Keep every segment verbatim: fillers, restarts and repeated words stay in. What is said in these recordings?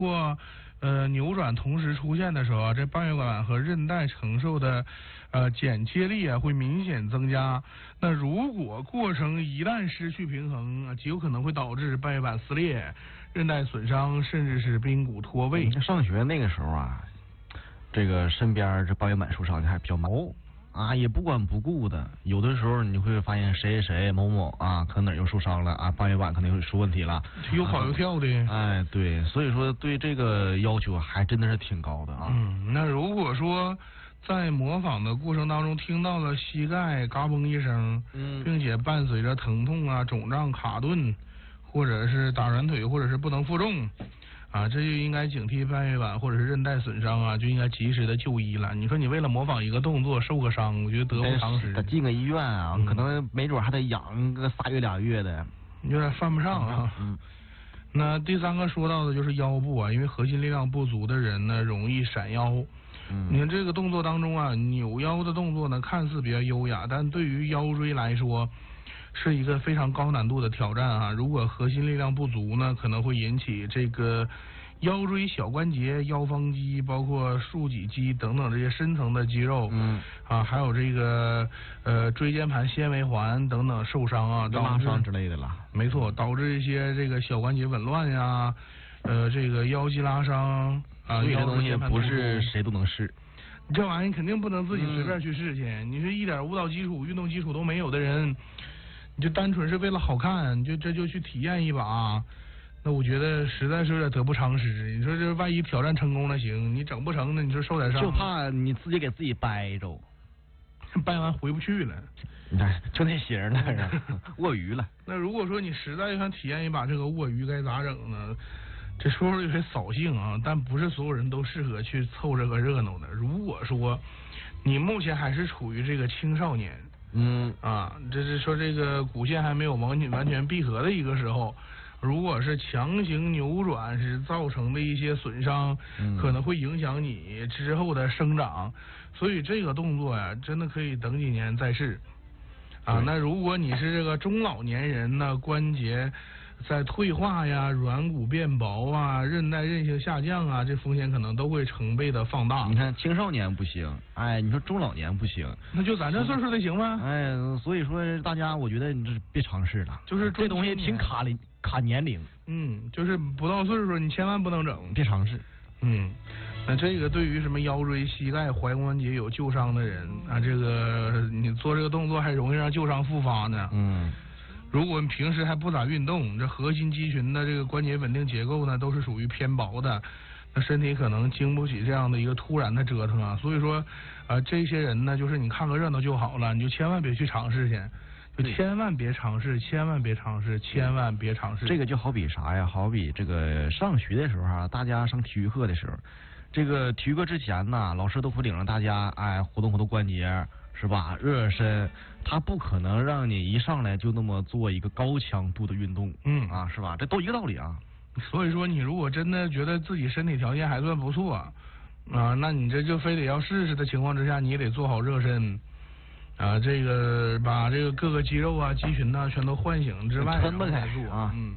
或呃扭转同时出现的时候啊，这半月板和韧带承受的呃剪切力啊会明显增加。那如果过程一旦失去平衡啊，极有可能会导致半月板撕裂、韧带损伤，甚至是髌骨脱位。 上学那个时候啊，这个身边这半月板受伤的还比较毛啊，也不管不顾的。有的时候你会发现谁谁谁某某啊，可能哪又受伤了啊，半月板可能又出问题了， 又跑又跳的。 哎，对，所以说对这个要求还真的是挺高的啊。 嗯，那如果说在模仿的过程当中听到了膝盖嘎嘣一声， 嗯， 并且伴随着疼痛啊、肿胀、卡顿，或者是打软腿，或者是不能负重。啊，这就应该警惕半月板或者是韧带损伤啊，就应该及时的就医了。你说你为了模仿一个动作受个伤，我觉得得不偿失。 得进个医院啊，嗯、可能没准还得养个仨月俩月的， 有点犯不上啊。 嗯。 那第三个说到的就是腰部啊，因为核心力量不足的人呢，容易闪腰。 嗯。 你看这个动作当中啊，扭腰的动作呢，看似比较优雅，但对于腰椎来说，是一个非常高难度的挑战啊！如果核心力量不足呢，可能会引起这个腰椎小关节、腰方肌，包括竖脊肌等等这些深层的肌肉， 嗯啊，还有这个呃椎间盘纤维环等等受伤啊， 拉伤之类的了。 没错，导致一些这个小关节紊乱呀，呃，这个腰肌拉伤啊， 所以这东西不是谁都能试。 这玩意儿肯定不能自己随便去试去。嗯、你是一点舞蹈基础、运动基础都没有的人。你就单纯是为了好看，你就这就去体验一把，那我觉得实在是有点得不偿失。你说这万一挑战成功了行，你整不成呢，你说受点伤， 就怕你自己给自己掰着， 掰完回不去了。 你看，就那型了是卧鱼了。 那如果说你实在想体验一把这个卧鱼，该咋整呢？这说说有些扫兴啊，但不是所有人都适合去凑这个热闹的。如果说你目前还是处于这个青少年。 嗯啊，这是说这个骨线还没有完全完全闭合的一个时候，如果是强行扭转是造成的一些损伤， 嗯、 可能会影响你之后的生长，所以这个动作呀，真的可以等几年再试。啊，那如果你是这个中老年人呢，关节在退化呀、软骨变薄啊、韧带韧性下降啊，这风险可能都会成倍的放大。 你看青少年不行，哎，你说中老年不行， 那就咱这岁数的行吗？ 哎，所以说大家，我觉得你这别尝试了， 就是这东西挺卡龄卡年龄。 嗯，就是不到岁数你千万不能整， 别尝试。 嗯，那这个对于什么腰椎、膝盖、踝关节有旧伤的人啊，这个你做这个动作还容易让旧伤复发呢。 嗯。 如果你平时还不咋运动，这核心肌群的这个关节稳定结构呢，都是属于偏薄的，那身体可能经不起这样的一个突然的折腾啊。所以说，呃，这些人呢，就是你看个热闹就好了，你就千万别去尝试去，就千万别尝试，千万别尝试，千万别尝试。 这个就好比啥呀？好比这个上学的时候啊，大家上体育课的时候，这个体育课之前呢，老师都会领着大家哎活动活动关节。是吧？热热身，他不可能让你一上来就那么做一个高强度的运动， 嗯啊，是吧？这都一个道理啊。 所以说，你如果真的觉得自己身体条件还算不错啊，那你这就非得要试试的情况之下，你也得做好热身啊，这个把这个各个肌肉啊、肌群呐、啊、全都唤醒之外， 撑不开做啊， 嗯。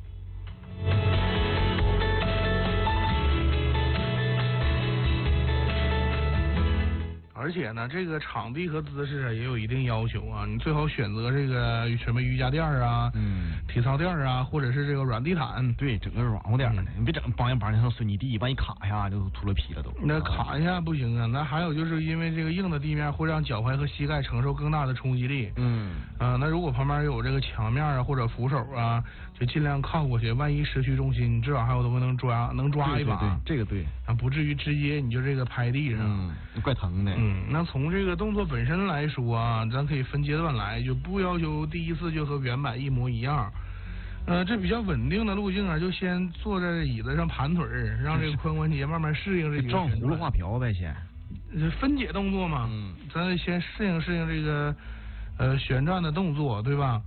而且呢，这个场地和姿势啊也有一定要求啊，你最好选择这个什么瑜伽垫啊、 嗯、 体操垫啊，或者是这个软地毯。 对，整个软乎点的，你别整梆一梆像水泥地，万一卡一下就秃了皮了都。 那卡一下不行啊，那还有就是因为这个硬的地面会让脚踝和膝盖承受更大的冲击力。 嗯。 啊，那如果旁边有这个墙面啊或者扶手啊，就尽量靠过去，万一失去重心，至少还有东西能抓，能抓一把。 对对对，这个对。 啊，不至于直接你就这个拍地上。 嗯，怪疼的。 嗯，那从这个动作本身来说啊，咱可以分阶段来，就不要求第一次就和原版一模一样。呃，这比较稳定的路径啊，就先坐在椅子上盘腿，让这个髋关节慢慢适应这个。 撞葫芦画瓢呗，先。 分解动作嘛， 嗯， 咱先适应适应这个呃旋转的动作，对吧？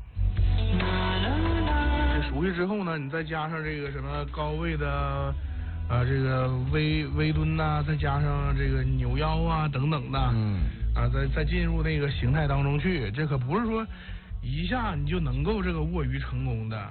熟悉之后呢，你再加上这个什么高位的。啊，这个微微蹲呐、啊，再加上这个扭腰啊等等的， 嗯， 啊，再再进入那个形态当中去，这可不是说一下你就能够这个卧鱼成功的。